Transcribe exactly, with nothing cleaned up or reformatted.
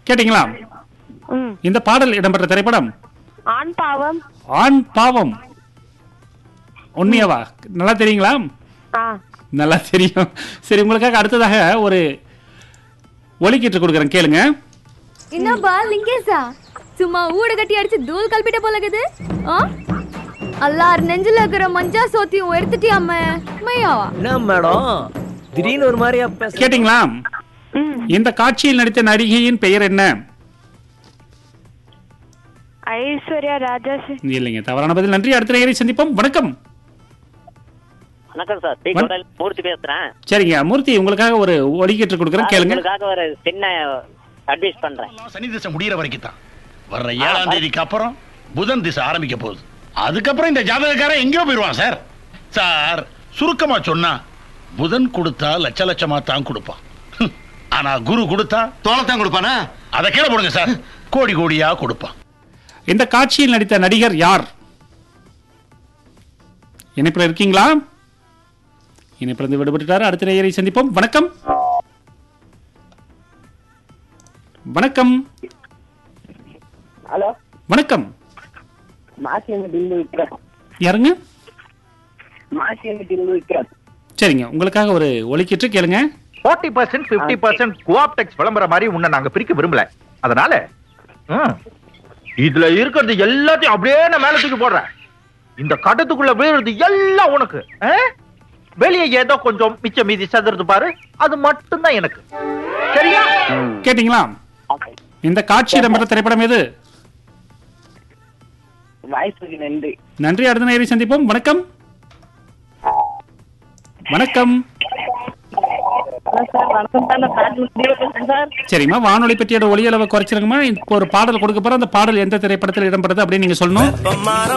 கேட்டீங்களா? ம். இந்த பாடல் இடம்பெற்ற திரைப்படம் ஆண் பாவம். ஆண் பாவம். உண்மையாவா? நல்லா தெரியுங்களா? ஆ. நல்லா தெரியும். சரி, உங்களுக்காக அடுத்ததாக ஒரு ஒலிக்கீற்று கொடுக்குறேன், கேளுங்க. என்னப்பா லிங்கேசா, சும்மா ஊட கட்டி அடிச்சு தூள் கல்பிட்ட போலக்குது. அல்லார் நெஞ்சில இருக்கிற மஞ்சா சோத்தியும் எடுத்துட்டியாமே மையாவா? என்ன மேடம் திடீர்னு ஒரு மாதிரியா பேச? கேட்டீங்களா? இந்த காட்சியில் நடித்த நடிகையின் பெயர் என்ன? ஐஸ்வர்யா ராஜேஷ். இல்லைங்க, தவறான பதில். நன்றி. அடுத்த நேயரை சந்திப்போம். வணக்கம். வணக்கம் சார், டி கோடல் மூர்த்தி பேசுறேன். சரிங்க மூர்த்தி, உங்களுக்காக ஒரு ஒலிக்கீற்று கொடுக்குறேன், கேளுங்க. உங்களுக்காக ஒரு சின்ன அட்வைஸ் பண்றேன். சனி திசை முடியற வரைக்கும் தான். வர்ற ஏழாம் தேதிக்கு அப்புறம் புதன் திசை ஆரம்பிக்க போகுது. அதுக்கப்புறம் இந்த ஜாதகக்காரன் எங்கேயோ போயிடுவான் சார். சார் சுருக்கமா சொன்னா, புதன் கொடுத்தா லட்ச லட்சமா தான் கொடுப்பான். ஆனா குரு கொடுத்தா தோளத்தான் கொடுப்பானா? அதை கீழே போடுங்க சார், கோடி கோடியா கொடுப்பான். இந்த காட்சியில் நடித்த நடிகர் யார்? இணைப்பில் இருக்கீங்களா? இணைப்பிலிருந்து விடுபட்டுட்டாரு. அடுத்த நேயரை சந்திப்போம். வணக்கம். வணக்கம். ஹலோ, வணக்கம். மாசியங்கிட்டிலிருந்து யாருங்க? மாசியங்கிட்டிலிருந்து விக்ரம். சரிங்க, உங்களுக்காக ஒரு ஒலிக்கீற்று, கேளுங்க. நாற்பது பர்சன்ட் ஐம்பது பர்சன்ட் கோஆப்டெக்ஸ் விளம்பரம் மாதிரி உன்னை நாங்க பிரிக்க விரும்பல. அதனால ம், இதுல இருக்கிறது எல்லாத்தையும் அப்படியே நான் மேல தூக்கி போடுறேன். இந்த கடத்துக்குள்ள விழுறது எல்லாம் உனக்கு. ஆ? வெளியே ஏதோ கொஞ்சம் மிச்ச மீதி சதுறது பாரு, அது மட்டும் தான் எனக்கு. சரியா? கேட்டீங்களா? இந்த காட்சி இடம்பெற்ற திரைப்படம் எது? வாய்ப்புக்கு நன்றி. நன்றி. அடுத்த நேயரை சந்திப்போம். வணக்கம். வணக்கம். சரிம்மா, வானொலி பெட்டியோட ஒலி அளவை குறைச்சிருங்கம்மா. இப்போ ஒரு பாடல் கொடுக்க போற, அந்த பாடல் எந்த திரைப்படத்தில் இடம்பெறது அப்படின்னு நீங்க சொல்லணும்.